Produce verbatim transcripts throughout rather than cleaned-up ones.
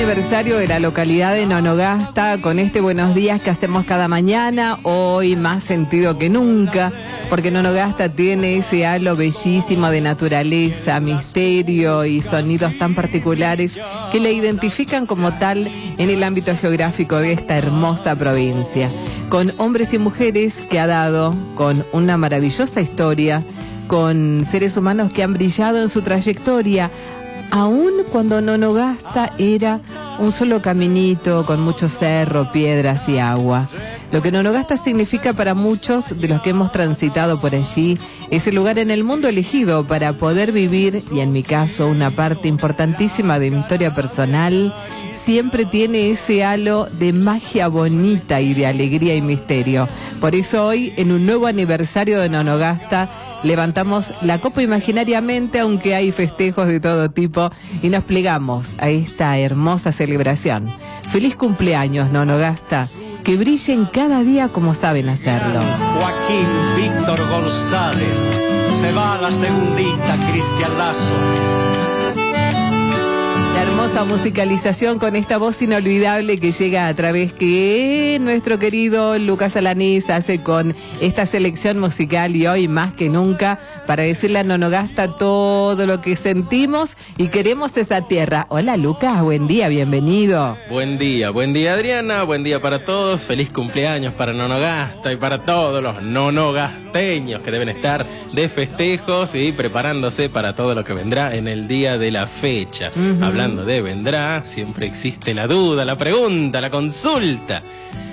aniversario de la localidad de Nonogasta, con este buenos días que hacemos cada mañana, hoy más sentido que nunca, porque Nonogasta tiene ese halo bellísimo de naturaleza, misterio y sonidos tan particulares que la identifican como tal en el ámbito geográfico de esta hermosa provincia, con hombres y mujeres que ha dado, con una maravillosa historia, con seres humanos que han brillado en su trayectoria, aún cuando Nonogasta era un solo caminito con mucho cerro, piedras y agua. Lo que Nonogasta significa para muchos de los que hemos transitado por allí es el lugar en el mundo elegido para poder vivir, y en mi caso una parte importantísima de mi historia personal, siempre tiene ese halo de magia bonita y de alegría y misterio. Por eso hoy, en un nuevo aniversario de Nonogasta, levantamos la copa imaginariamente, aunque hay festejos de todo tipo, y nos plegamos a esta hermosa celebración. Feliz cumpleaños, Nonogasta, que brillen cada día como saben hacerlo. Joaquín Víctor González, se va a la segundita, Cristian Lazo. La hermosa musicalización con esta voz inolvidable que llega a través que nuestro querido Lucas Alanís hace con esta selección musical, y hoy más que nunca para decirle a Nonogasta todo lo que sentimos y queremos esa tierra. Hola Lucas, buen día, bienvenido. Buen día, buen día Adriana, buen día para todos, feliz cumpleaños para Nonogasta y para todos los nonogasteños que deben estar de festejos y preparándose para todo lo que vendrá en el día de la fecha. Uh-huh. Hablando de vendrá, siempre existe la duda, la pregunta, la consulta.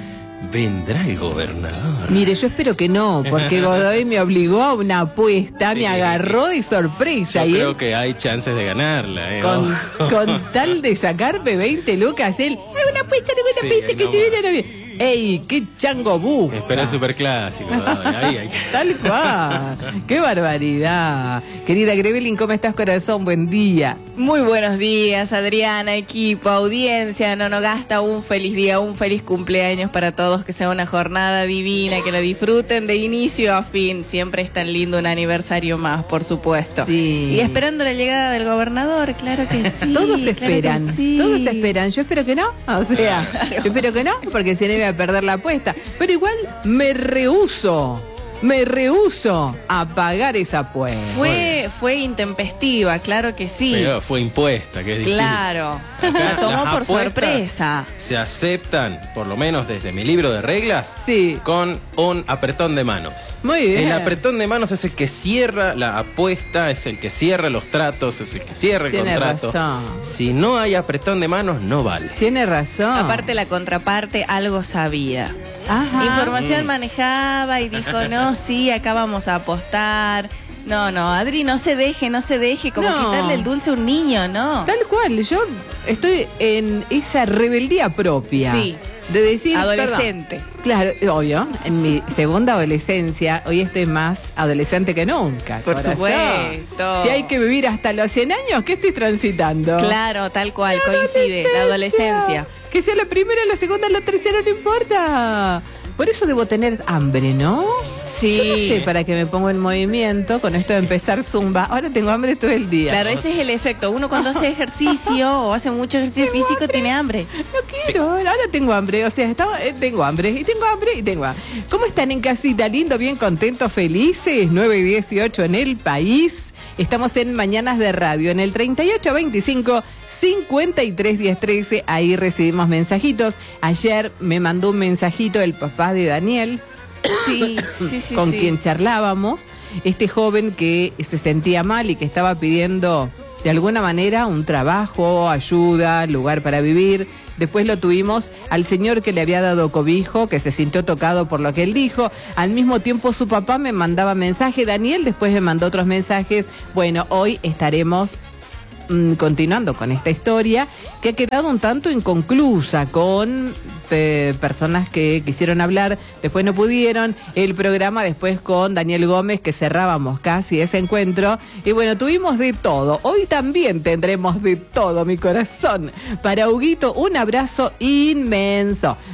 ¿Vendrá el gobernador? Mire, yo espero que no, porque Godoy me obligó a una apuesta, sí. Me agarró de sorpresa. Yo y creo él, que hay chances de ganarla. ¿eh? Con, con tal de sacarme veinte lucas, él, es una apuesta, no una apuesta, sí, que no, se viene a la bien. ¡Ey, qué chango busca! Espera el superclásico. Ahí, ahí. Tal cual. ¡Qué barbaridad! Querida Grevelin, ¿cómo estás, corazón? Buen día. Muy buenos días, Adriana, equipo, audiencia, Nonogasta, un feliz día, un feliz cumpleaños para todos, que sea una jornada divina, que la disfruten de inicio a fin. Siempre es tan lindo un aniversario más, por supuesto. Sí. Y esperando la llegada del gobernador, claro que sí. Todos esperan, claro sí. todos esperan. Yo espero que no, o sea, claro. Yo espero que no, porque se debe a perder la apuesta. Pero igual me rehúso. Me rehúso a pagar esa apuesta. Fue, fue intempestiva, claro que sí. Pero fue impuesta, que es distinto. Claro, la tomó por sorpresa. Se aceptan, por lo menos desde mi libro de reglas, sí, con un apretón de manos. Muy bien. El apretón de manos es el que cierra la apuesta, es el que cierra los tratos, es el que cierra el Tiene contrato. Razón. Si no hay apretón de manos, no vale. Tiene razón. Aparte, la contraparte algo sabía. Ajá. Información mm. manejaba y dijo, no, sí, acá vamos a apostar. No, no, Adri, no se deje, no se deje, como no. quitarle el dulce a un niño, ¿no? Tal cual, yo estoy en esa rebeldía propia. Sí. De decir, adolescente. Perdón. Claro, obvio, en mi segunda adolescencia, hoy estoy más adolescente que nunca. Por corazón. supuesto. Si hay que vivir hasta los cien años, ¿qué estoy transitando? Claro, tal cual, la coincide, la adolescencia. Que sea la primera, la segunda, la tercera, no importa. Por eso debo tener hambre, ¿no? Sí. Yo no sé para qué me pongo en movimiento con esto de empezar zumba. Ahora tengo hambre todo el día. Claro, ese es el efecto. Uno cuando hace ejercicio o hace mucho ejercicio tengo físico hambre. tiene hambre. No quiero, sí. Ahora tengo hambre. O sea, estaba, eh, tengo hambre y tengo hambre y tengo hambre. ¿Cómo están en casita? Lindo, bien contentos, felices. nueve y dieciocho en el país. Estamos en Mañanas de Radio, en el treinta y ocho veinticinco cincuenta y tres diez trece. Ahí recibimos mensajitos. Ayer me mandó un mensajito el papá de Daniel, sí, sí, sí, con sí. quien charlábamos. Este joven que se sentía mal y que estaba pidiendo de alguna manera un trabajo, ayuda, lugar para vivir. Después lo tuvimos al señor que le había dado cobijo, que se sintió tocado por lo que él dijo. Al mismo tiempo su papá me mandaba mensaje, Daniel después me mandó otros mensajes. Bueno, hoy estaremos mmm, continuando con esta historia que ha quedado un tanto inconclusa, con eh, personas que quisieron hablar, después no pudieron. El programa después con Daniel Gómez, que cerrábamos casi ese encuentro. Y bueno, tuvimos de todo. Hoy también tendremos de todo, mi corazón. Para Huguito, un abrazo inmenso.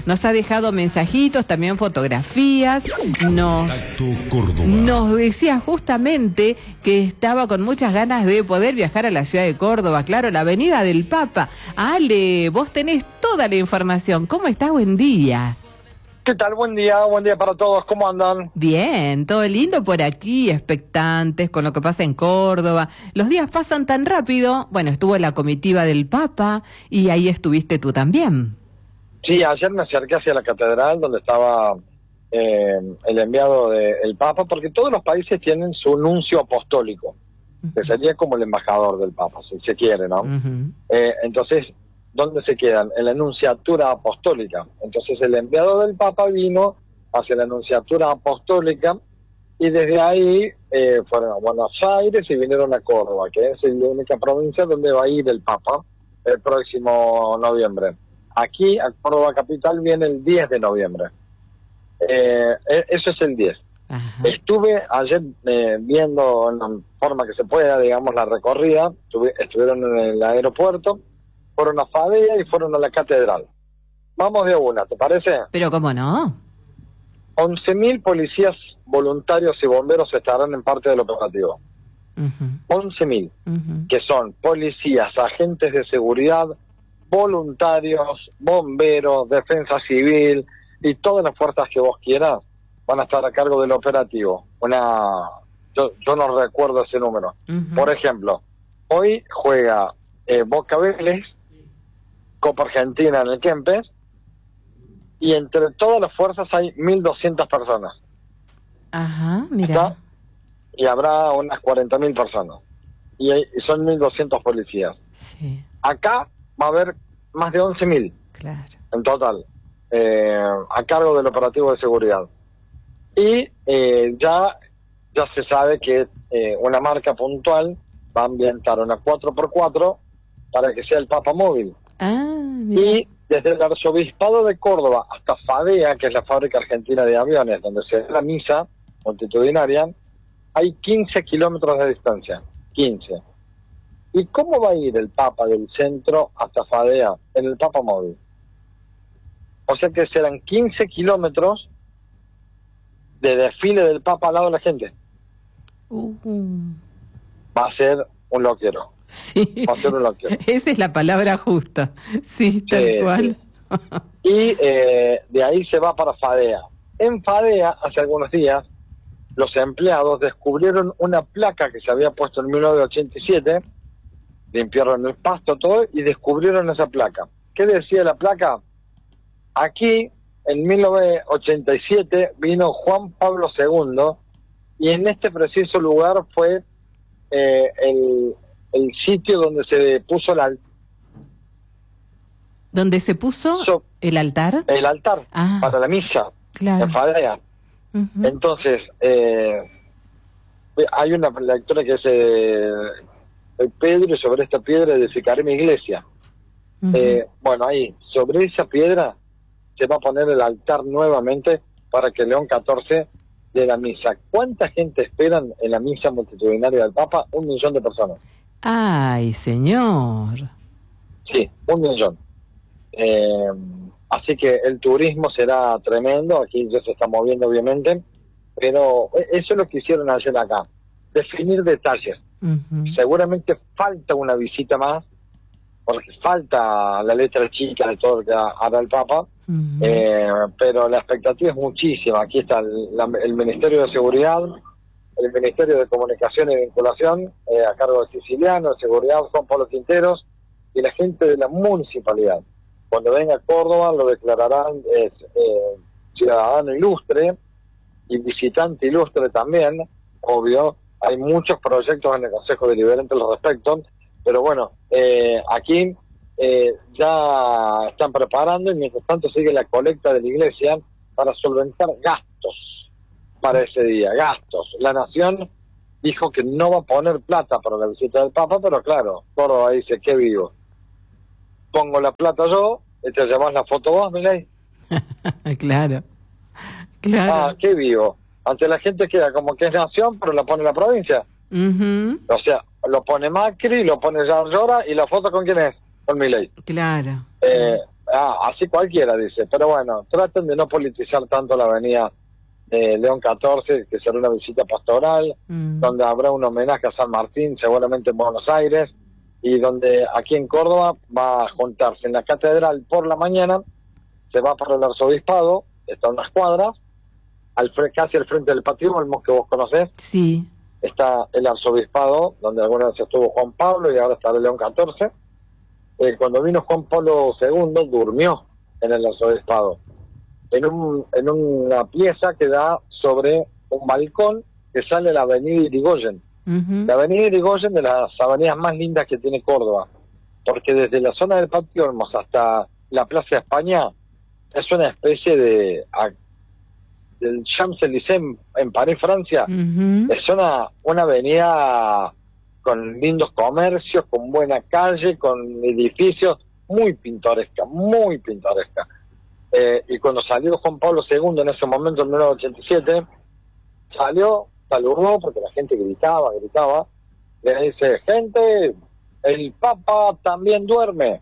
nos ha dejado mensajitos, también fotografías, nos, nos decía justamente que estaba con muchas ganas de poder viajar a la ciudad de Córdoba, claro, la Avenida del Papa. Ale, vos tenés toda la información. ¿Cómo estás? Buen día. ¿Qué tal? Buen día, buen día para todos. ¿Cómo andan? Bien, todo lindo por aquí, expectantes con lo que pasa en Córdoba. Los días pasan tan rápido. Bueno, estuvo la comitiva del Papa y ahí estuviste tú también. Sí, ayer me acerqué hacia la catedral donde estaba eh, el enviado del Papa, porque todos los países tienen su nuncio apostólico, uh-huh. que sería como el embajador del Papa, si se quiere, ¿no? Uh-huh. eh, entonces... ¿Dónde se quedan? En la Nunciatura Apostólica. Entonces el enviado del Papa vino hacia la Nunciatura Apostólica y desde ahí eh, fueron a Buenos Aires y vinieron a Córdoba, que es la única provincia donde va a ir el Papa el próximo noviembre. Aquí a Córdoba Capital viene el diez de noviembre. Eh, eso es el diez. Ajá. Estuve ayer eh, viendo en la forma que se pueda, digamos, la recorrida. Estuve, estuvieron en el aeropuerto, fueron a Fadea y fueron a la catedral. Vamos de una, ¿te parece? Pero cómo no. once mil policías voluntarios y bomberos estarán en parte del operativo. Uh-huh. once mil, uh-huh. que son policías, agentes de seguridad, voluntarios, bomberos, defensa civil y todas las fuerzas que vos quieras van a estar a cargo del operativo. Una, yo, yo no recuerdo ese número. Uh-huh. Por ejemplo, hoy juega eh, Boca Vélez, Copa Argentina en el Kempes, y entre todas las fuerzas hay mil doscientas personas. Ajá, mira. ¿Está? Y habrá unas cuarenta mil personas. Y, hay, y son mil doscientos policías. Sí. Acá va a haber más de once mil. Claro. En total, eh, a cargo del operativo de seguridad. Y eh, ya, ya se sabe que eh, una marca puntual va a ambientar una cuatro por cuatro para que sea el Papa móvil. Ah, mira. Y desde el Arzobispado de Córdoba hasta Fadea, que es la fábrica argentina de aviones, donde se da la misa multitudinaria, hay quince kilómetros de distancia. quince. ¿Y cómo va a ir el Papa del centro hasta Fadea en el Papa móvil? O sea que serán quince kilómetros de desfile del Papa al lado de la gente. Uh. Va a ser un loquero. Sí, va a ser un loquero. Esa es la palabra justa. Sí, tal sí, cual. Sí. Y eh, de ahí se va para Fadea. En Fadea, hace algunos días, los empleados descubrieron una placa que se había puesto en mil novecientos ochenta y siete, limpiaron el pasto, todo, y descubrieron esa placa. ¿Qué decía la placa? Aquí, en mil novecientos ochenta y siete, vino Juan Pablo segundo, y en este preciso lugar fue eh, el... el sitio donde se puso el altar. ¿Donde se puso so, el altar? El altar, ah, para la misa, claro. en Fadea. Uh-huh. Entonces, eh, hay una lectura que es eh, el Pedro, y sobre esta piedra edificaré mi iglesia. Uh-huh. eh, bueno, ahí, sobre esa piedra, se va a poner el altar nuevamente para que León catorce de la misa. ¿Cuánta gente esperan en la misa multitudinaria del Papa? Un millón de personas. ¡Ay, señor! Sí, un millón. Eh, así que el turismo será tremendo, aquí ya se está moviendo obviamente, pero eso es lo que hicieron ayer acá, definir detalles. Uh-huh. Seguramente falta una visita más, porque falta la letra chica de todo lo que hará el Papa, uh-huh. eh, pero la expectativa es muchísima. Aquí está el, la, el Ministerio de Seguridad, el Ministerio de Comunicación y Vinculación, eh, a cargo de Siciliano, de Seguridad, Juan Pablo Quinteros, y la gente de la municipalidad. Cuando venga a Córdoba lo declararán eh, eh, ciudadano ilustre y visitante ilustre también, obvio. Hay muchos proyectos en el Consejo Deliberante al respecto, pero bueno, eh, aquí eh, ya están preparando y mientras tanto sigue la colecta de la iglesia para solventar gastos para ese día, gastos. La Nación dijo que no va a poner plata para la visita del Papa, pero claro, Córdoba dice, ¿qué vivo? Pongo la plata yo, y te llevas la foto vos, Milei. Claro, claro. Ah, ¿qué vivo? Ante la gente queda como que es Nación, pero la pone la provincia. Uh-huh. O sea, lo pone Macri, lo pone Jar Llora, y la foto ¿con quién es? Con Milei. Claro. Eh, ah, así cualquiera dice, pero bueno, traten de no politizar tanto la avenida de León catorce, que será una visita pastoral, mm. donde habrá un homenaje a San Martín, seguramente en Buenos Aires, y donde aquí en Córdoba va a juntarse en la catedral por la mañana, se va para el arzobispado, está a unas cuadras, al casi al frente del Patio Olmos, que vos conocés. Sí. Está el arzobispado, donde alguna vez estuvo Juan Pablo y ahora está el León catorce. Eh, cuando vino Juan Pablo segundo, durmió en el arzobispado, en, un, en una pieza que da sobre un balcón que sale a la avenida Irigoyen. Uh-huh. La avenida Irigoyen, de las avenidas más lindas que tiene Córdoba, porque desde la zona del Patio Olmos hasta la Plaza España es una especie de... A, del Champs-Élysées en, en París, Francia. Uh-huh. Es una, una avenida con lindos comercios, con buena calle, con edificios, muy pintoresca, muy pintoresca. Eh, y cuando salió Juan Pablo segundo en ese momento, en mil novecientos ochenta y siete, salió, saludó, porque la gente gritaba, gritaba, le dice, gente, el Papa también duerme.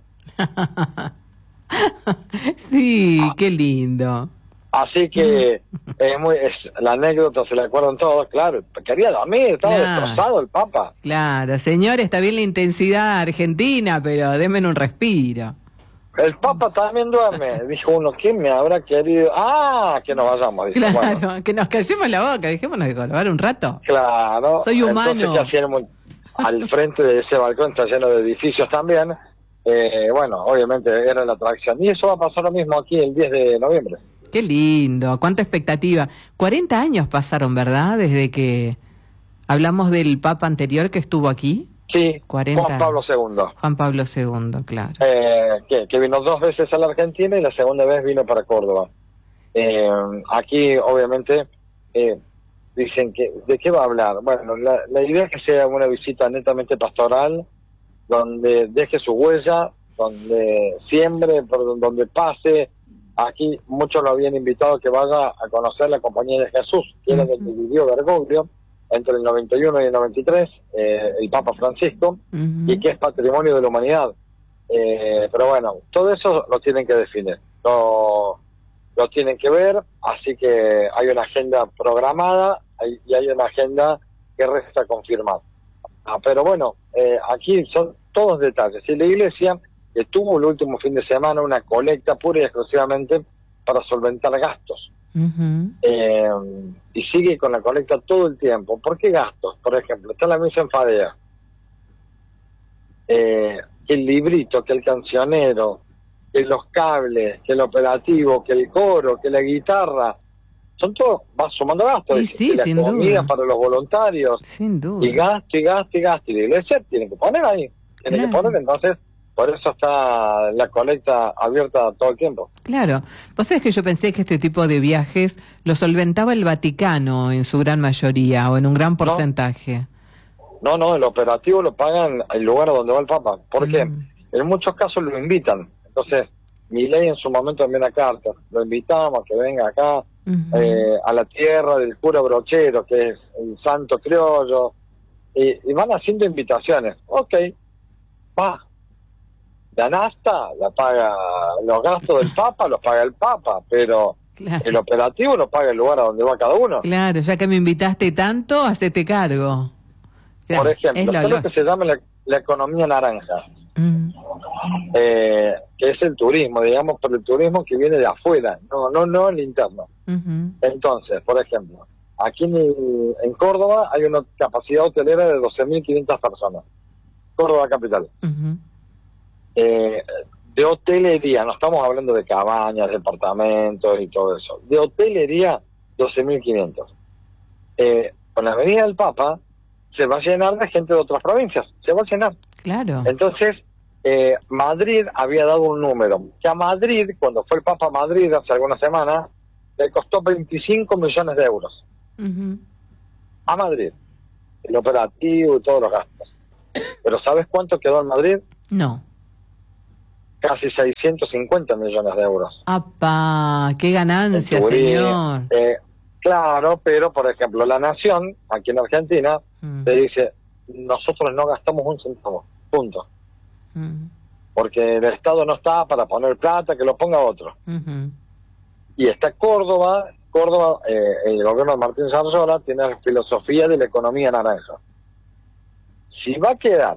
Sí, ah. Qué lindo. Así que es muy es, la anécdota se la acuerdan todos, claro, quería dormir, estaba claro. destrozado el Papa. Claro, señor, está bien la intensidad argentina, pero denme un respiro. El Papa también duerme, dijo uno, ¿quién me habrá querido? Ah, que nos vayamos. Dice, claro, bueno. Que nos callemos la boca, dejémonos de colgar un rato. Claro. Soy humano. Entonces, ¿qué hacían? Muy, al frente de ese balcón está lleno de edificios también, eh, bueno, obviamente era la atracción. Y eso va a pasar lo mismo aquí el diez de noviembre. Qué lindo, cuánta expectativa. cuarenta años pasaron, ¿verdad? Desde que hablamos del Papa anterior que estuvo aquí. Sí, cuarenta Juan Pablo segundo. Juan Pablo segundo, claro. Eh, que, que vino dos veces a la Argentina y la segunda vez vino para Córdoba. Eh, aquí, obviamente, eh, dicen que, ¿de qué va a hablar? Bueno, la, la idea es que sea una visita netamente pastoral, donde deje su huella, donde siembre, por donde pase. Aquí muchos lo habían invitado a que vaya a conocer la Compañía de Jesús, que era donde vivió Bergoglio entre el noventa y uno y el noventa y tres, eh, el Papa Francisco, uh-huh. y que es patrimonio de la humanidad. Eh, pero bueno, todo eso lo tienen que definir, lo, lo tienen que ver, así que hay una agenda programada hay, y hay una agenda que resta confirmar. Ah, pero bueno, eh, aquí son todos detalles. Y la Iglesia que tuvo el último fin de semana una colecta pura y exclusivamente para solventar gastos. Uh-huh. Eh, y sigue con la colecta todo el tiempo. ¿Por qué gastos? Por ejemplo, está la misa en Fadea. Eh, que el librito, que el cancionero, que los cables, que el operativo, que el coro, que la guitarra, son todos, va sumando gastos. Y sí, y la sin comida duda. Para los voluntarios. Sin duda. Y gasto, y gasto, y gasto. Y la Iglesia tiene que poner ahí. Tiene claro. que poner, entonces... Por eso está la colecta abierta todo el tiempo. Claro. Vos sabés que yo pensé que este tipo de viajes lo solventaba el Vaticano en su gran mayoría o en un gran porcentaje. No, no, el operativo lo pagan el lugar donde va el Papa. Porque mm. en muchos casos lo invitan. Entonces, Milei en su momento envió una carta. Lo invitamos a que venga acá, uh-huh. eh, a la tierra del cura Brochero, que es el santo criollo. Y, y van haciendo invitaciones. Ok, va. La nafta la paga, los gastos del Papa los paga el Papa, pero claro. el operativo lo paga el lugar a donde va cada uno. Claro, ya que me invitaste tanto, hacete cargo. Claro, por ejemplo, es lo, lo que se llama la, la economía naranja, mm. eh, que es el turismo, digamos, pero el turismo que viene de afuera, no no no el interno. Uh-huh. Entonces, por ejemplo, aquí en, en Córdoba hay una capacidad hotelera de doce mil quinientas personas, Córdoba capital. Uh-huh. Eh, de hotelería, no estamos hablando de cabañas, departamentos y todo eso, de hotelería doce mil quinientos. Eh, con la venida del Papa se va a llenar de gente de otras provincias, se va a llenar. Claro. Entonces, eh, Madrid había dado un número, que a Madrid, cuando fue el Papa a Madrid hace algunas semanas, le costó veinticinco millones de euros. Uh-huh. A Madrid, el operativo y todos los gastos. Pero ¿sabes cuánto quedó en Madrid? No. Casi seiscientos cincuenta millones de euros. ¡Apa! ¡Qué ganancia, señor! Eh, claro, pero por ejemplo, La Nación, aquí en Argentina, mm. te dice, nosotros no gastamos un centavo, punto. Mm. porque el Estado no está para poner plata, que lo ponga otro. Uh-huh. Y está Córdoba, Córdoba, eh, el gobierno de Martín Zarzola tiene la filosofía de la economía naranja. Si va a quedar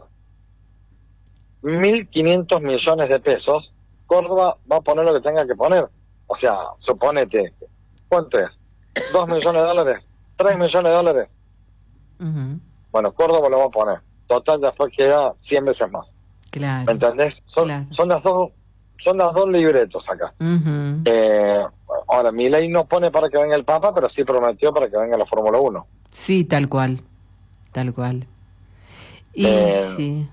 mil quinientos millones de pesos, Córdoba va a poner lo que tenga que poner. O sea, suponete, ¿cuánto es? ¿Dos millones de dólares? ¿Tres millones de dólares? Uh-huh. Bueno, Córdoba lo va a poner. Total, después queda cien veces más. Claro. ¿Me entendés? Son, Claro. son las dos son las dos libretos acá. Uh-huh. Eh, ahora, Milei no pone para que venga el Papa, pero sí prometió para que venga la Fórmula uno. Sí, tal cual, tal cual. Y Eh, sí,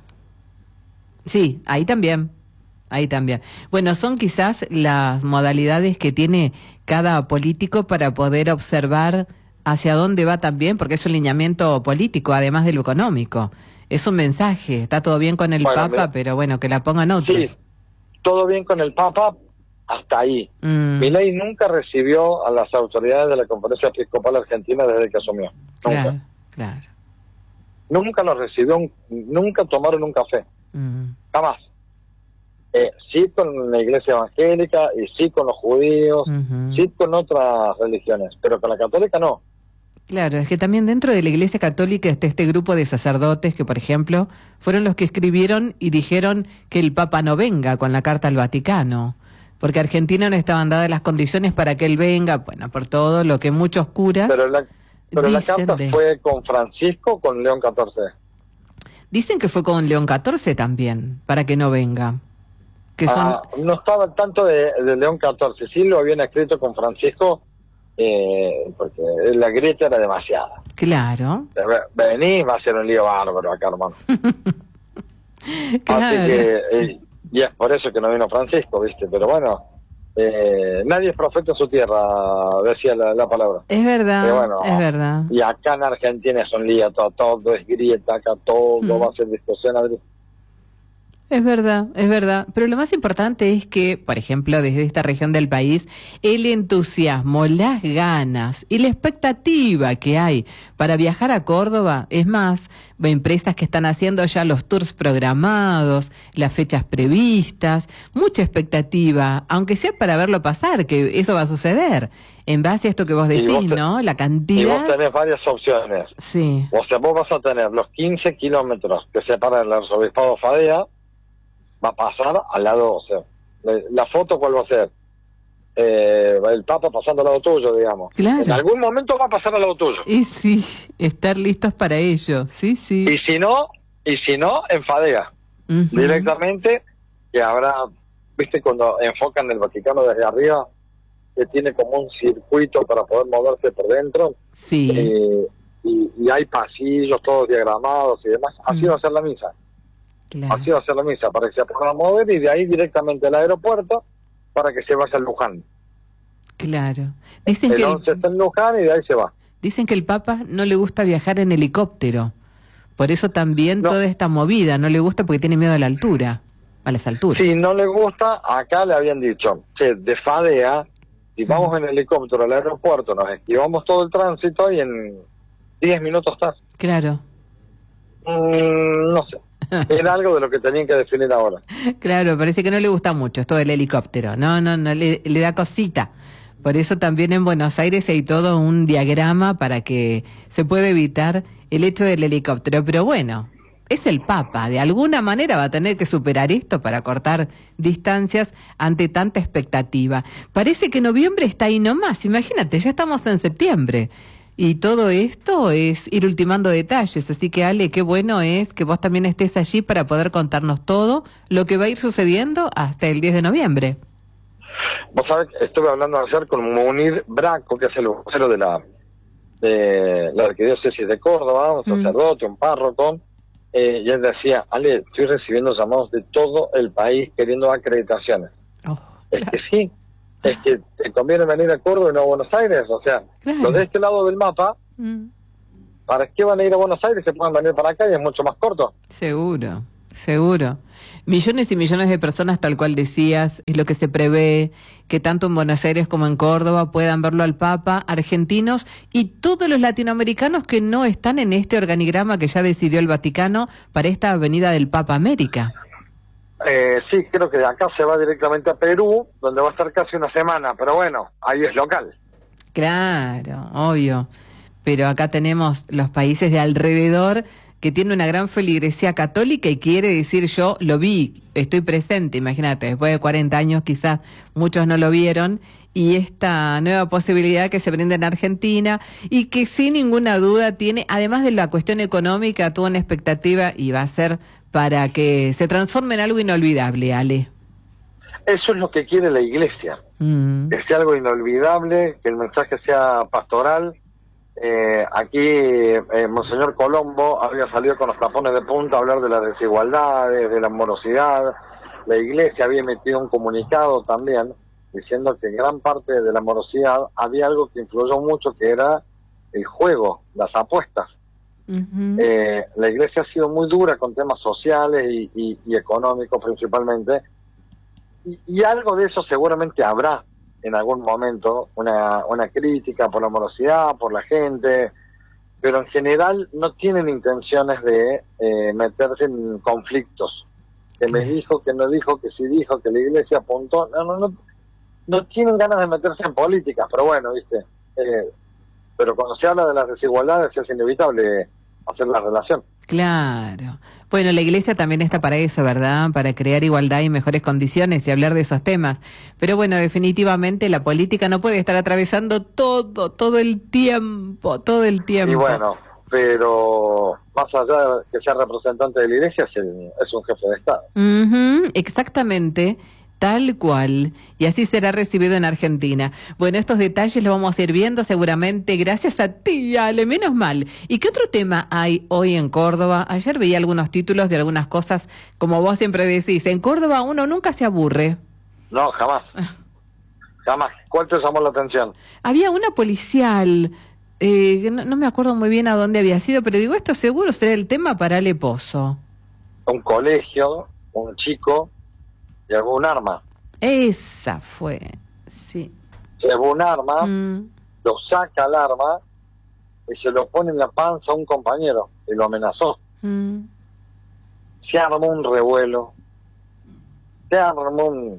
sí, ahí también, ahí también. Bueno, son quizás las modalidades que tiene cada político para poder observar hacia dónde va también, porque es un lineamiento político, además de lo económico. Es un mensaje, está todo bien con el Bueno, Papa, mira. pero bueno, que la pongan otros. Sí, todo bien con el Papa hasta ahí. Mm, Milei nunca recibió a las autoridades de la Conferencia Episcopal Argentina desde que asumió. Nunca. claro, claro. Nunca lo recibió, nunca tomaron un café. Mm, Jamás. Eh, sí con la iglesia evangélica y sí con los judíos, ujú. sí con otras religiones, pero con la católica no. Claro, es que también dentro de la Iglesia Católica está este grupo de sacerdotes que, por ejemplo, fueron los que escribieron y dijeron que el Papa no venga con la carta al Vaticano, porque a Argentina no estaban dadas las condiciones para que él venga, bueno, por todo lo que muchos curas Pero la, pero la dicen carta de- fue con Francisco o con León catorce. Dicen que fue con León catorce también, para que no venga. Que son... Ah, no estaba al tanto de, de León catorce, sí lo habían escrito con Francisco, eh, porque la grieta era demasiada. Claro, Vení, va a ser un lío bárbaro acá, hermano. claro. Así que, eh, y es por eso que no vino Francisco, ¿viste? Pero bueno, eh, nadie es profeta en su tierra, decía la, la palabra. Es verdad, Pero bueno, es verdad. Y acá en Argentina es un lío, todo, todo es grieta, acá todo Mm. va a ser discusión. adri- Es verdad, es verdad. Pero lo más importante es que, por ejemplo, desde esta región del país, el entusiasmo, las ganas y la expectativa que hay para viajar a Córdoba, es más, empresas que están haciendo ya los tours programados, las fechas previstas, mucha expectativa, aunque sea para verlo pasar, que eso va a suceder. En base a esto que vos Y decís, vos te- ¿no? La Y vos cantidad... tenés varias opciones. Sí, O sea, vos vas a tener los quince kilómetros que separan el arzobispado Fadea, va a pasar al lado, o sea, la- la foto cuál va a ser, eh, el Papa pasando al lado tuyo, digamos. Claro. En algún momento va a pasar al lado tuyo. y sí, estar listos para ello, sí, sí. Y si no, y si no, en Fadea, Ujú. directamente, que habrá, viste, cuando enfocan el Vaticano desde arriba, que tiene como un circuito para poder moverse por dentro, Sí. eh, y, y hay pasillos todos diagramados y demás, así Mm. va a ser la misa. Claro, Así va a ser la misa, para que se pueda mover y de ahí directamente al aeropuerto para que se vaya a Luján. claro. Dicen El que el, once está en Luján y de ahí se va. dicen que el Papa no le gusta viajar en helicóptero. Por eso también No. toda esta movida no le gusta porque tiene miedo a la altura, a las alturas. Si no le gusta, acá le habían dicho, che, de Fadea, si vamos en helicóptero al aeropuerto, nos esquivamos todo el tránsito y en diez minutos estás. Claro, Mm, no sé. Era algo de lo que tenían que definir ahora. claro, parece que no le gusta mucho esto del helicóptero. No, no, no, le, le da cosita. Por eso también en Buenos Aires hay todo un diagrama para que se pueda evitar el hecho del helicóptero. Pero bueno, es el Papa. De alguna manera va a tener que superar esto para cortar distancias ante tanta expectativa. Parece que noviembre está ahí nomás. Imagínate, ya estamos en septiembre. Y todo esto es ir ultimando detalles. Así que, Ale, qué bueno es que vos también estés allí para poder contarnos todo lo que va a ir sucediendo hasta el diez de noviembre. Vos sabés que estuve hablando ayer con Munir Braco, que es el vocero de la de la Arquidiócesis de Córdoba, un Mm. sacerdote, un párroco, eh, y él decía, Ale, estoy recibiendo llamados de todo el país queriendo acreditaciones. Oh, Es que sí, es que te conviene venir a Córdoba y no a Buenos Aires, o sea, Claro. los de este lado del mapa, mm, ¿para qué van a ir a Buenos Aires? Se pueden venir para acá y es mucho más corto. seguro, seguro. Millones y millones de personas, tal cual decías, es lo que se prevé, que tanto en Buenos Aires como en Córdoba puedan verlo al Papa, argentinos y todos los latinoamericanos que no están en este organigrama que ya decidió el Vaticano para esta avenida del Papa América. Eh, sí, creo que de acá se va directamente a Perú, donde va a estar casi una semana, pero bueno, ahí es local. Claro, obvio. Pero acá tenemos los países de alrededor que tienen una gran feligresía católica y quiere decir, yo lo vi, estoy presente, imagínate, después de cuarenta años quizás muchos no lo vieron, y esta nueva posibilidad que se brinda en Argentina y que sin ninguna duda tiene, además de la cuestión económica, toda una expectativa y va a ser para que se transforme en algo inolvidable, Ale. Eso es lo que quiere la iglesia, Mm. que sea algo inolvidable, que el mensaje sea pastoral. Eh, aquí eh, Monseñor Colombo había salido con los tapones de punta a hablar de las desigualdades, de la morosidad. La iglesia había emitido un comunicado también diciendo que en gran parte de la morosidad había algo que influyó mucho, que era el juego, las apuestas. Uh-huh. Eh, la iglesia ha sido muy dura con temas sociales y, y, y económicos principalmente, y, y algo de eso seguramente habrá en algún momento, una, una crítica por la morosidad, por la gente, pero en general no tienen intenciones de eh, meterse en conflictos, que me dijo, que no dijo, que sí dijo, que la iglesia apuntó, no, no, no, no tienen ganas de meterse en política, pero bueno, viste, eh, pero cuando se habla de las desigualdades es inevitable hacer la relación. Claro. Bueno, la iglesia también está para eso, ¿verdad? Para crear igualdad y mejores condiciones y hablar de esos temas. Pero bueno, definitivamente la política no puede estar atravesando todo, todo el tiempo, todo el tiempo. Y bueno, pero más allá de que sea representante de la iglesia, es, el, es un jefe de Estado. Uh-huh, exactamente. Tal cual, y así será recibido en Argentina. Bueno, estos detalles los vamos a ir viendo seguramente gracias a ti, Ale, menos mal. ¿Y qué otro tema hay hoy en Córdoba? Ayer veía algunos títulos de algunas cosas, como vos siempre decís, en Córdoba uno nunca se aburre. No, jamás. Jamás. ¿Cuál te llamó la atención? Había una policial, eh, no, no me acuerdo muy bien a dónde había sido, pero digo, esto seguro será el tema para Ale Pozo. Un colegio, un chico, llevó un arma. Esa fue, sí. Llevó un arma, Mm. lo saca el arma y se lo pone en la panza a un compañero y lo amenazó. Mm. Se armó un revuelo, se armó un,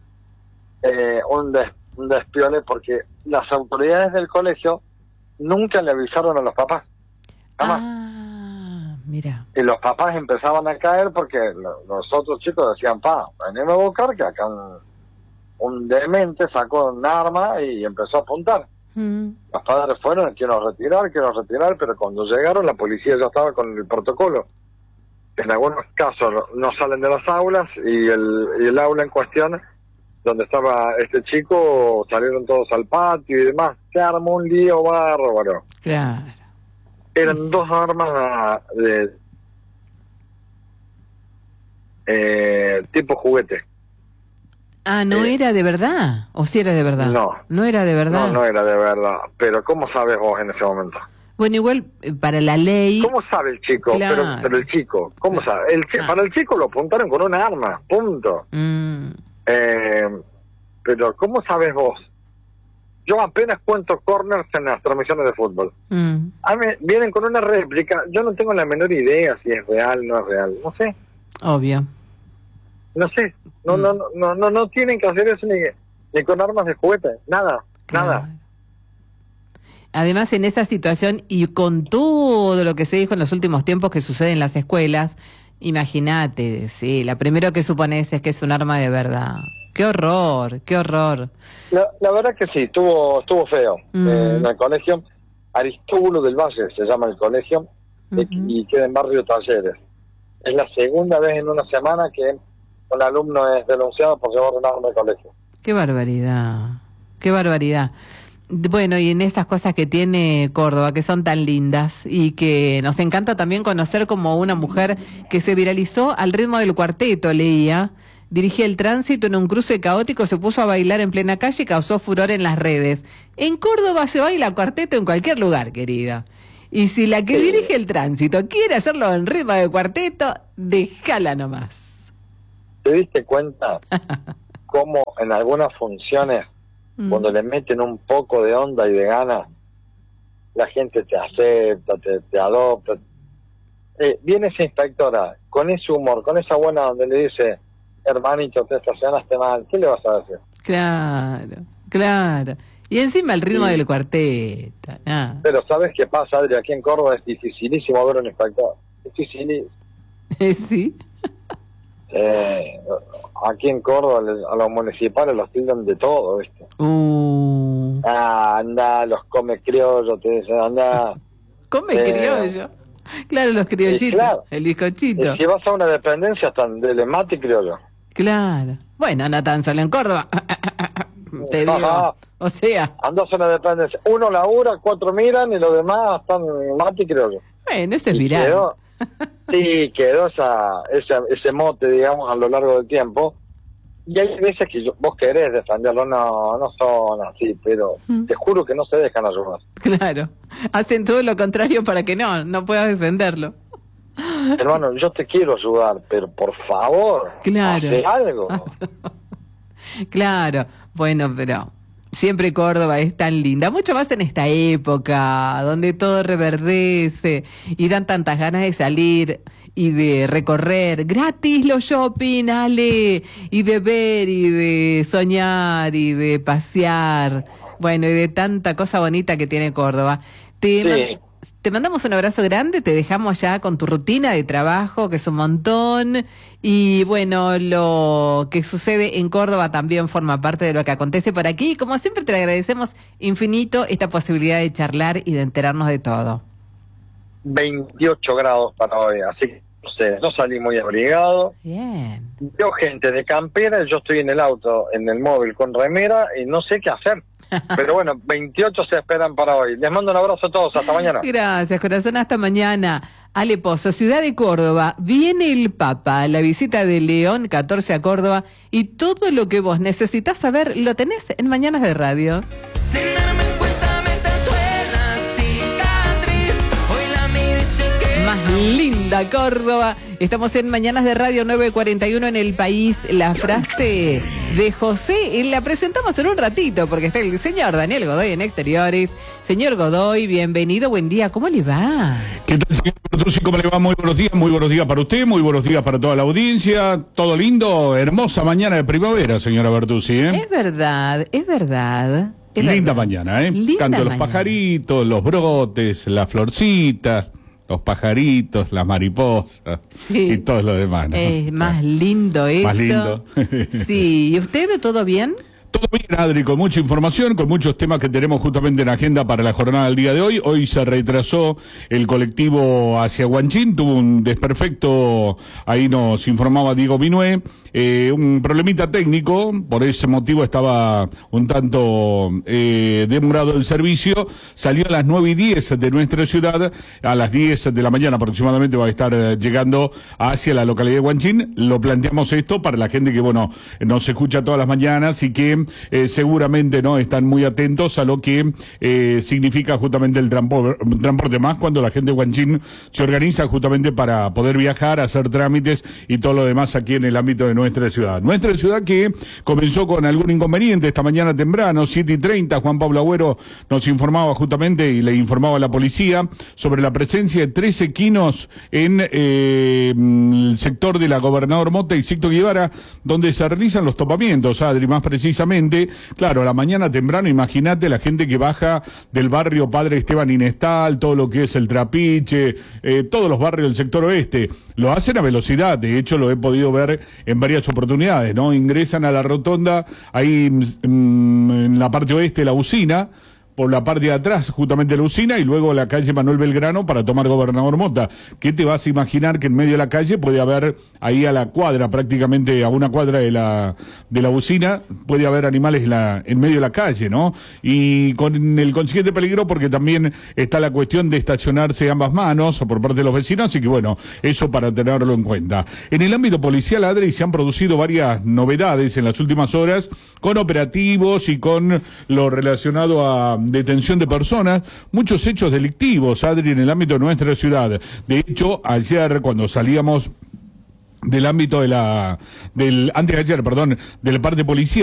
eh, un, des, un despiole porque las autoridades del colegio nunca le avisaron a los papás. Jamás. Ah, mira. Y los papás empezaban a caer porque lo, los otros chicos decían, pa, venime a buscar que acá un, un demente sacó un arma y empezó a apuntar. Mm. Los padres fueron, quiero retirar, quiero retirar, pero cuando llegaron la policía ya estaba con el protocolo. En algunos casos no salen de las aulas y el, y el aula en cuestión, donde estaba este chico, salieron todos al patio y demás. Se armó un lío bárbaro. Claro. Eran Sí. dos armas de eh, tipo juguete. Ah, ¿no Eh, era de verdad? ¿O sí era de verdad? No. ¿No era de verdad? No, no era de verdad. Pero ¿cómo sabes vos en ese momento? Bueno, igual eh, para la ley... ¿Cómo sabe el chico? Claro. Pero, pero el chico, ¿cómo Claro. sabe? El chi- Claro. Para el chico lo apuntaron con una arma, punto. Mm, Eh, pero ¿cómo sabes vos? Yo apenas cuento corners en las transmisiones de fútbol. mm, A mí vienen con una réplica, yo no tengo la menor idea si es real o no es real. No sé, obvio. no sé. No, Mm. no, no, no, no, no tienen que hacer eso ni, ni con armas de juguete, nada, Claro. nada. Además, en esa situación y con todo lo que se dijo en los últimos tiempos que sucede en las escuelas, imagínate, sí, la primero que supones es que es un arma de verdad. ¡Qué horror! ¡Qué horror! La, la verdad que sí, estuvo, estuvo feo. Mm. Eh, en el colegio Aristóbulo del Valle se llama el colegio, y- Ujú. y queda en Barrio Talleres. Es la segunda vez en una semana que un alumno es denunciado por llevar un arma al colegio. ¡Qué barbaridad! ¡Qué barbaridad! Bueno, y en esas cosas que tiene Córdoba, que son tan lindas y que nos encanta también conocer como una mujer que se viralizó al ritmo del cuarteto, leía, dirigía el tránsito en un cruce caótico, se puso a bailar en plena calle y causó furor en las redes. En Córdoba se baila cuarteto en cualquier lugar, querida. Y si la que dirige el tránsito quiere hacerlo en ritmo de cuarteto, déjala nomás. ¿Te diste cuenta cómo en algunas funciones, Mm. cuando le meten un poco de onda y de gana, la gente te acepta, te, te adopta? Eh, viene esa inspectora con ese humor, con esa buena onda, le dice, hermanito, te estacionaste mal, ¿qué le vas a decir? Claro, claro. Y encima el ritmo Sí. del cuarteto. Ah. Pero ¿sabes qué pasa, Adri? Aquí en Córdoba es dificilísimo ver un inspector. Dificilísimo. Sí. Eh, aquí en Córdoba les- a los municipales los tildan de todo, ¿viste? Uh, Ah, anda, los come criollos, te dicen, anda. come Eh, criollo. Claro, los criollitos. y claro. El bizcochito. Y si vas a una dependencia, están de mate y criollo. Claro. Bueno, no tan solo en Córdoba. Te digo. Ajá. O sea, Andas a una dependencia. Uno labura, cuatro miran y los demás están mate y criollo. bueno, eso es Y viral. quedó, sí, quedó esa, esa, ese mote, digamos, a lo largo del tiempo. Y hay veces que yo- vos querés defenderlo, no, no son así, pero Mm. te juro que no se dejan ayudar. Claro. Hacen todo lo contrario para que no, no puedas defenderlo. Hermano, yo te quiero ayudar, pero por favor, Claro. haz algo. Claro. Bueno, pero siempre Córdoba es tan linda, mucho más en esta época, donde todo reverdece y dan tantas ganas de salir y de recorrer gratis los shopping, Ale, y de ver y de soñar y de pasear, bueno, y de tanta cosa bonita que tiene Córdoba. Te, Sí. man- te mandamos un abrazo grande, te dejamos ya con tu rutina de trabajo, que es un montón, y bueno, lo que sucede en Córdoba también forma parte de lo que acontece por aquí, y como siempre te agradecemos infinito esta posibilidad de charlar y de enterarnos de todo. veintiocho grados para hoy, así que no sé, no salí muy abrigado. Bien. Veo gente de campera, yo estoy en el auto, en el móvil con remera y no sé qué hacer. Pero bueno, veintiocho se esperan para hoy. Les mando un abrazo a todos, hasta mañana. Gracias, corazón, hasta mañana. Ale Pozo, ciudad de Córdoba, viene el Papa, la visita de León catorce a Córdoba, y todo lo que vos necesitas saber lo tenés en Mañanas de Radio. Sin darme cuenta me tatué la cicatriz. Hoy la miro y sé que Más linda Córdoba. Estamos en Mañanas de Radio nueve cuarenta y uno en El País. La frase de José eh, la presentamos en un ratito porque está el señor Daniel Godoy en Exteriores. Señor Godoy, bienvenido, buen día, ¿cómo le va? ¿Qué tal, señor Bertuzzi? ¿Cómo le va? Muy buenos días, muy buenos días para usted, muy buenos días para toda la audiencia. Todo lindo, hermosa mañana de primavera, señora Bertuzzi, ¿eh? Es verdad, es verdad. es Linda verdad. mañana, ¿eh? Linda Canto los mañana. pajaritos, los brotes, las florcitas, los pajaritos, las mariposas Sí. y todo lo demás, ¿no? Es más lindo eso. Más lindo. Sí, ¿y usted todo bien? Todo bien, Adri, con mucha información, con muchos temas que tenemos justamente en agenda para la jornada del día de hoy. Hoy se retrasó el colectivo hacia Huanchín, tuvo un desperfecto, ahí nos informaba Diego Minué, eh, un problemita técnico, por ese motivo estaba un tanto eh, demorado el servicio, salió a las nueve y diez de nuestra ciudad, a las diez de la mañana aproximadamente va a estar eh, llegando hacia la localidad de Huanchín. Lo planteamos esto para la gente que, bueno, nos escucha todas las mañanas y que eh, seguramente no están muy atentos a lo que eh, significa justamente el trampo- transporte, más cuando la gente de Huanchín se organiza justamente para poder viajar, hacer trámites y todo lo demás aquí en el ámbito de nuestra ciudad. Nuestra ciudad que comenzó con algún inconveniente esta mañana temprano, siete y treinta, Juan Pablo Agüero nos informaba justamente y le informaba a la policía sobre la presencia de tres equinos en eh, el sector de la Gobernador Mota y Sixto Guevara, donde se realizan los topamientos, Adri, más precisamente. Claro, a la mañana temprano, imagínate la gente que baja del barrio Padre Esteban Inestal, todo lo que es el Trapiche, eh, todos los barrios del sector oeste, lo hacen a velocidad, de hecho lo he podido ver en varias oportunidades, ¿no? Ingresan a la rotonda, ahí mm, en la parte oeste, la usina, por la parte de atrás, justamente la usina, y luego la calle Manuel Belgrano para tomar Gobernador Mota. ¿Qué te vas a imaginar que en medio de la calle puede haber, ahí a la cuadra, prácticamente a una cuadra de la de la usina, puede haber animales en, la, en medio de la calle, ¿no? Y con el consiguiente peligro porque también está la cuestión de estacionarse ambas manos por parte de los vecinos, así que bueno, eso para tenerlo en cuenta. En el ámbito policial, Adri, se han producido varias novedades en las últimas horas, con operativos y con lo relacionado a detención de personas, muchos hechos delictivos, Adri, en el ámbito de nuestra ciudad. De hecho, ayer cuando salíamos del ámbito de la, del, antes de ayer, perdón, del parte policial,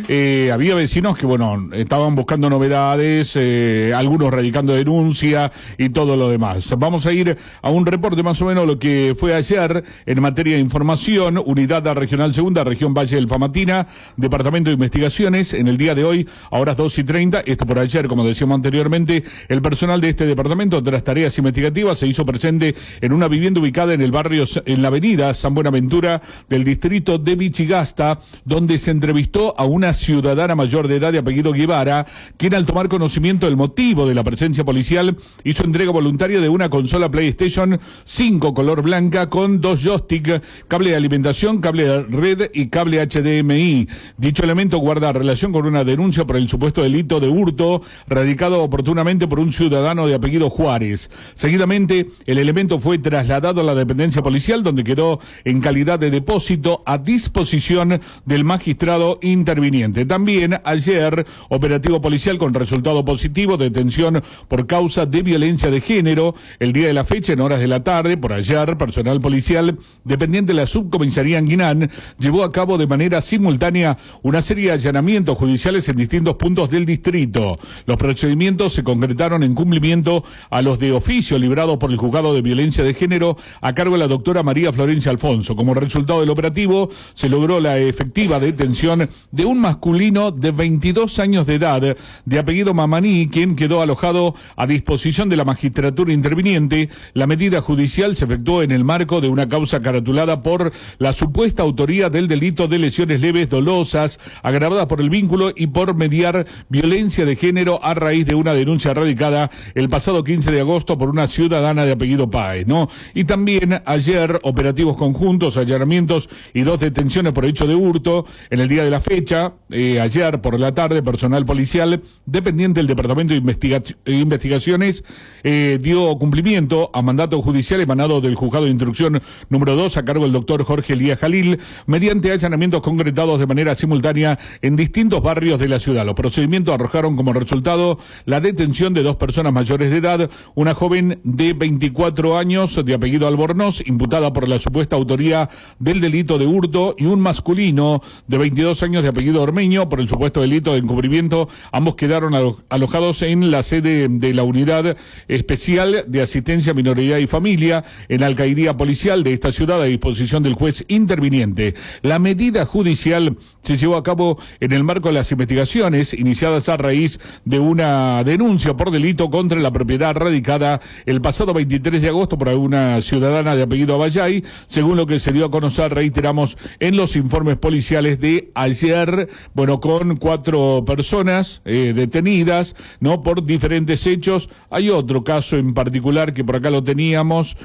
eh, había vecinos que, bueno, estaban buscando novedades, eh, algunos radicando denuncia y todo lo demás. Vamos a ir a un reporte más o menos lo que fue ayer en materia de información. Unidad Regional Segunda, Región Valle del Famatina, Departamento de Investigaciones. En el día de hoy, a horas dos y treinta, esto por ayer, como decíamos anteriormente, el personal de este departamento, tras tareas investigativas, se hizo presente en una vivienda ubicada en el barrio, en la avenida San Buenaventura del distrito de Vichigasta, donde se entrevistó a una ciudadana mayor de edad de apellido Guevara, quien al tomar conocimiento del motivo de la presencia policial hizo entrega voluntaria de una consola PlayStation cinco color blanca con dos joysticks, cable de alimentación, cable de red y cable H D M I. Dicho elemento guarda relación con una denuncia por el supuesto delito de hurto radicado oportunamente por un ciudadano de apellido Juárez. Seguidamente, el elemento fue trasladado a la dependencia policial, donde quedó en calidad de depósito a disposición del magistrado interviniente. También ayer, operativo policial con resultado positivo, detención por causa de violencia de género. El día de la fecha, en horas de la tarde, por ayer, personal policial dependiente de la subcomisaría Anguinán llevó a cabo de manera simultánea una serie de allanamientos judiciales en distintos puntos del distrito. Los procedimientos se concretaron en cumplimiento a los de oficio librados por el juzgado de violencia de género a cargo de la doctora María Florencia Alfonso. Como resultado del operativo, se logró la efectiva detención de un masculino de veintidós años de edad, de apellido Mamaní, quien quedó alojado a disposición de la magistratura interviniente. La medida judicial se efectuó en el marco de una causa caratulada por la supuesta autoría del delito de lesiones leves dolosas, agravadas por el vínculo y por mediar violencia de género a raíz de una denuncia radicada el pasado quince de agosto por una ciudadana de apellido Páez, ¿no? Y también ayer, operativos conjuntos, allanamientos y dos detenciones por hecho de hurto. En el día de la fecha, eh, ayer por la tarde, personal policial dependiente del Departamento de Investiga Investigaciones eh, dio cumplimiento a mandato judicial emanado del Juzgado de Instrucción número dos a cargo del doctor Jorge Elías Jalil, mediante allanamientos concretados de manera simultánea en distintos barrios de la ciudad. Los procedimientos arrojaron como resultado la detención de dos personas mayores de edad, una joven de veinticuatro años de apellido Albornoz, imputada por la supuesta autoría del delito de hurto, y un masculino de veintidós años de apellido Ormeño por el supuesto delito de encubrimiento. Ambos quedaron alo alojados en la sede de la Unidad Especial de Asistencia a Minoría y Familia en la Alcaldía Policial de esta ciudad a disposición del juez interviniente. La medida judicial se llevó a cabo en el marco de las investigaciones iniciadas a raíz de una denuncia por delito contra la propiedad radicada el pasado veintitrés de agosto por una ciudadana de apellido Abayay, según lo que se dio a conocer, reiteramos, en los informes policiales de ayer, bueno, con cuatro personas eh, detenidas, ¿no?, por diferentes hechos. Hay otro caso en particular que por acá lo teníamos,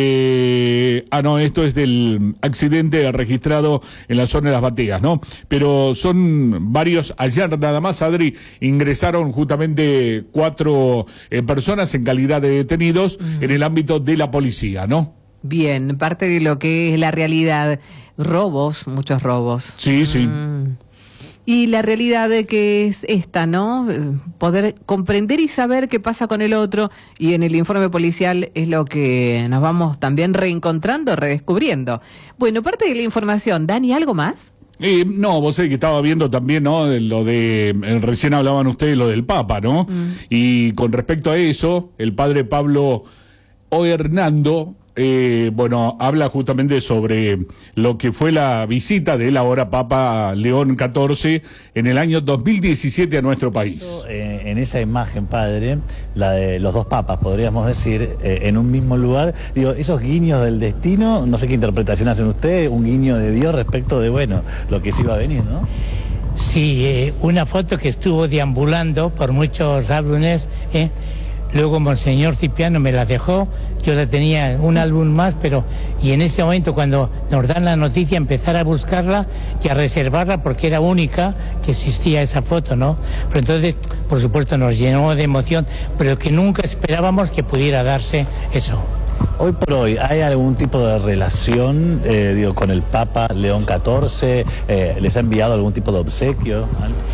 eh, ah, no, esto es del accidente registrado en la zona de Las Bateas, ¿no? Pero son varios, ayer nada más, Adri, ingresaron justamente cuatro eh, personas en calidad de detenidos mm. en el ámbito de la policía, ¿no? Bien, parte de lo que es la realidad, robos, muchos robos. Sí, sí. Mm. Y la realidad de que es esta, ¿no? Poder comprender y saber qué pasa con el otro, y en el informe policial es lo que nos vamos también reencontrando, redescubriendo. Bueno, parte de la información, Dani, ¿algo más? Eh, no, vos sabés que estaba viendo también, ¿no?, de lo de, eh, recién hablaban ustedes lo del Papa, ¿no? Mm. Y con respecto a eso, el padre Pablo O. Hernando, Eh, bueno, habla justamente sobre lo que fue la visita del ahora Papa León catorce en el año dos mil diecisiete a nuestro país. Eso, eh, en esa imagen, padre, la de los dos papas, podríamos decir, eh, en un mismo lugar, digo, esos guiños del destino, no sé qué interpretación hacen ustedes, un guiño de Dios respecto de, bueno, lo que sí iba a venir, ¿no? Sí, eh, una foto que estuvo deambulando por muchos álbumes, eh, luego Monseñor Cipriano me la dejó, yo la tenía un álbum más, pero y en ese momento cuando nos dan la noticia empezar a buscarla y a reservarla porque era única que existía esa foto, ¿no? Pero entonces, por supuesto, nos llenó de emoción, pero que nunca esperábamos que pudiera darse eso. Hoy por hoy, ¿hay algún tipo de relación, eh, digo, con el Papa León catorce? Eh, ¿Les ha enviado algún tipo de obsequio?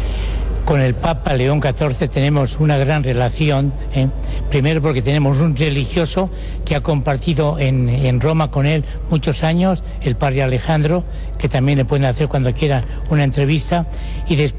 Con el Papa León catorce tenemos una gran relación, ¿eh? Primero porque tenemos un religioso que ha compartido en, en Roma con él muchos años, el padre Alejandro, que también le pueden hacer cuando quiera una entrevista, y después